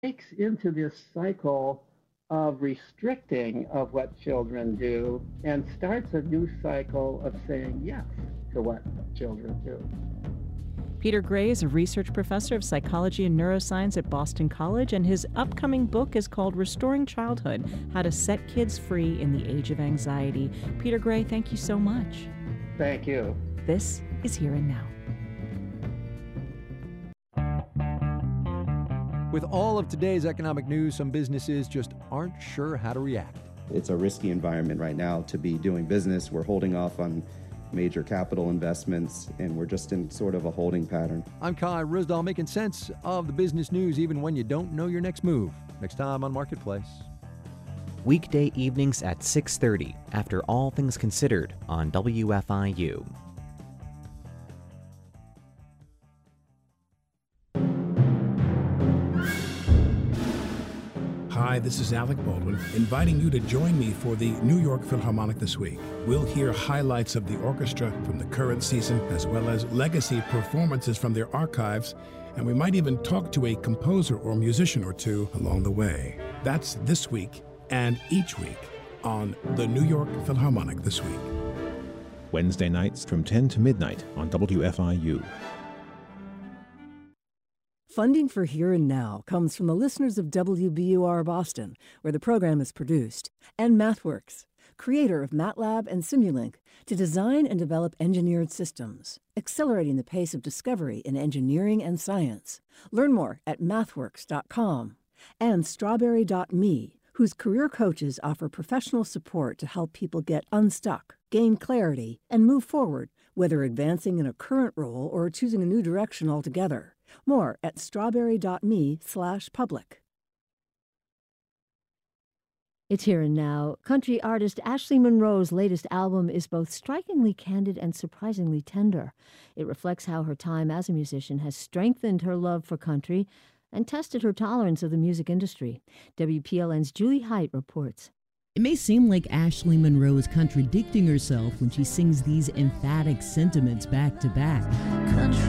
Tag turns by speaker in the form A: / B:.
A: breaks into this cycle of restricting of what children do and starts a new cycle of saying yes to what children do.
B: Peter Gray is a research professor of psychology and neuroscience at Boston College, and his upcoming book is called Restoring Childhood: How to Set Kids Free in the Age of Anxiety. Peter Gray, thank you so much.
A: Thank you.
B: This is Here and Now.
C: With all of today's economic news, some businesses just aren't sure how to react.
D: It's a risky environment right now to be doing business. We're holding off on major capital investments, and we're just in sort of a holding pattern.
C: I'm Kai Risdall, making sense of the business news even when you don't know your next move. Next time on Marketplace.
E: Weekday evenings at 6:30 after All Things Considered on WFIU.
F: Hi, this is Alec Baldwin, inviting you to join me for the New York Philharmonic this week. We'll hear highlights of the orchestra from the current season, as well as legacy performances from their archives, and we might even talk to a composer or musician or two along the way. That's this week and each week on the New York Philharmonic this week.
G: Wednesday nights from 10 to midnight on WFIU.
H: Funding for Here and Now comes from the listeners of WBUR Boston, where the program is produced, and MathWorks, creator of MATLAB and Simulink, to design and develop engineered systems, accelerating the pace of discovery in engineering and science. Learn more at mathworks.com. And Strawberry.me, whose career coaches offer professional support to help people get unstuck, gain clarity, and move forward, whether advancing in a current role or choosing a new direction altogether. More at strawberry.me/public.
I: It's Here and Now. Country artist Ashley Monroe's latest album is both strikingly candid and surprisingly tender. It reflects how her time as a musician has strengthened her love for country and tested her tolerance of the music industry. WPLN's Julie Height reports.
J: It may seem like Ashley Monroe is contradicting herself when she sings these emphatic sentiments back to back.
K: Country